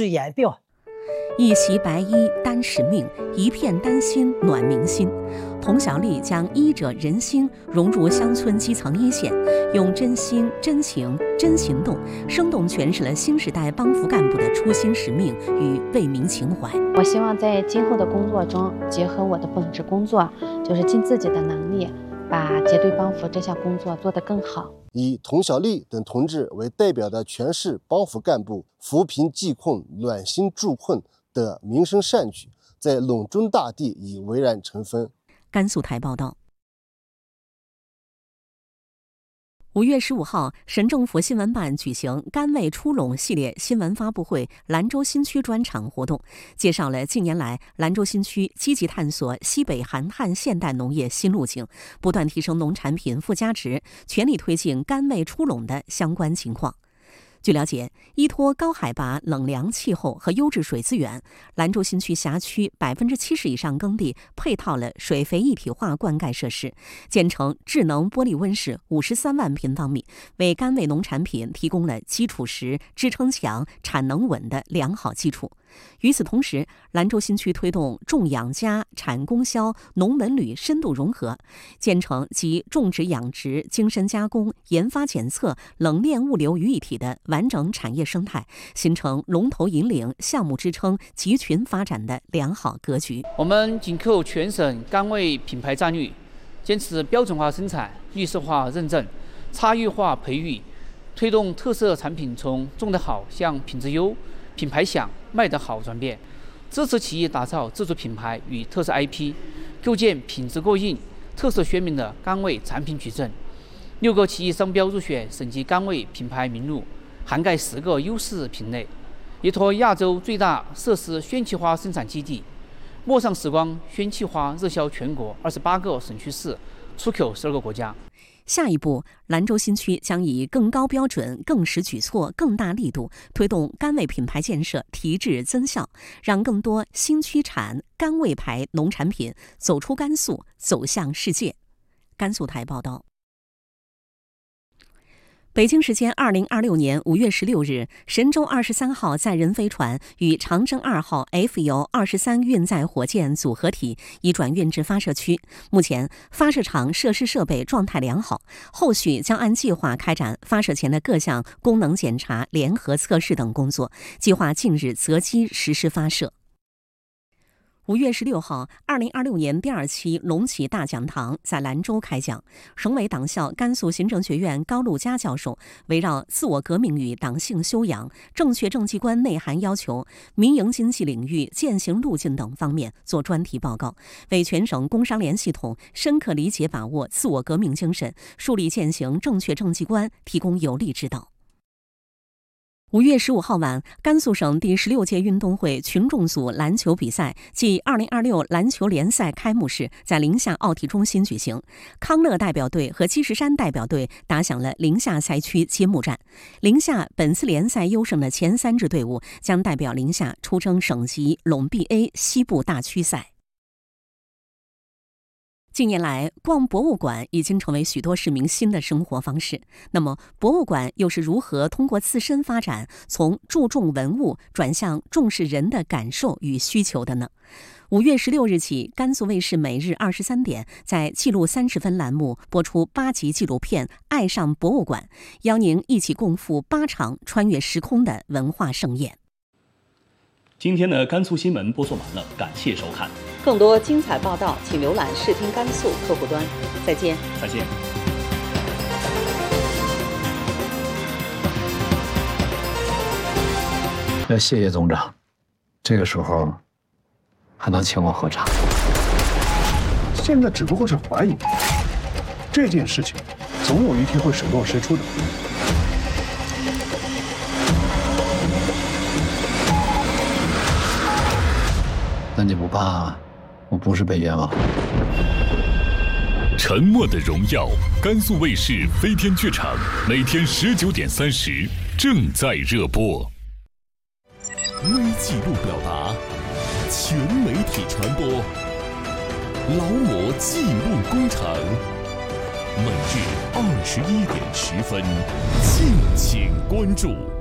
是眼病。 一袭白衣担使命，一片丹心暖民心。童小丽将医者仁心融入乡村基层一线，用真心、真情、真行动，生动诠释了新时代帮扶干部的初心使命与为民情怀。 我希望在今后的工作中，结合我的本职工作，就是尽自己的能力，把结对帮扶这项工作做得更好。 以童小丽等同志为代表的全市帮扶干部扶贫济困、暖心助困的民生善举，在陇中大地已蔚然成风。 甘肃台报道。5月15号，省政府新闻办举行“甘为出陇”系列新闻发布会兰州新区专场活动，介绍了近年来兰州新区积极探索西北韩汉现代农业新路径，不断提升农产品附加值，全力推进“甘为出陇”的相关情况。据了解，依托高海拔、冷凉气候和优质水资源，兰州新区辖区70%以上耕地配套了水肥一体化灌溉设施，建成智能玻璃温室53万平方米，为甘为农产品提供了基础实、支撑强、产能稳的良好基础。与此同时，兰州新区推动种养家、产供销、农文旅深度融合，建成集种植养殖、精深加工、研发检测、冷链物流于一体的完整产业生态，形成龙头引领、项目支撑、集群发展的良好格局。 我们紧扣全省甘为品牌战略，坚持标准化生产、绿色化认证、差异化培育，推动特色产品从种得好向品质优、品牌响、卖得好转变，支持企业打造自主品牌与特色 IP， 构建品质过硬、特色鲜明的甘为产品矩阵。6个企业商标入选省级甘为品牌名录，涵盖10个优势品类。依托亚洲最大设施宣气花生产基地，陌上时光宣气花热销全国28个省区市，出口12个国家。 下一步，兰州新区将以更高标准、更实举措、更大力度，推动甘为品牌建设提质增效，让更多新区产甘为牌农产品走出甘肃，走向世界。甘肃台报道。北京时间2026年5月16日，神舟23号载人飞船与长征2号 FU-23运载火箭组合体已转运至发射区。目前，发射场设施设备状态良好，后续将按计划开展发射前的各项功能检查、联合测试等工作，计划近日择机实施发射。5月16号，2026年第2期龙旗大讲堂在兰州开讲。省委党校甘肃行政学院高路佳教授围绕自我革命与党性修养、正确政绩观内涵要求、民营经济领域践行路径等方面做专题报告，为全省工商联系统深刻理解把握自我革命精神、树立践行正确政绩观提供有力指导。5月15号晚，甘肃省第16届运动会群众组篮球比赛暨2026篮球联赛开幕式在宁夏奥体中心举行。康乐代表队和积石山代表队打响了宁夏赛区揭幕战。宁夏本次联赛优胜的前3支队伍将代表宁夏出征省级陇 BA 西部大区赛。近年来，逛博物馆已经成为许多市民新的生活方式。那么，博物馆又是如何通过自身发展，从注重文物转向重视人的感受与需求的呢？5月16日起，甘肃卫视每日23点在记录30分栏目播出8集纪录片《爱上博物馆》，邀您一起共赴8场穿越时空的文化盛宴。 今天的甘肃新闻播送完了，感谢收看。 更多精彩报道，请浏览视听甘肃客户端。再见。 再见。 谢谢总长，这个时候还能请我喝茶？ 现在只不过是怀疑，这件事情总有一天会水落石出的。 那你不怕我不是被冤枉？ 沉默的荣耀，甘肃卫视飞天剧场，每天19点30正在热播。微记录表达，全媒体传播，劳模记录工程，每日21点10分，敬请关注。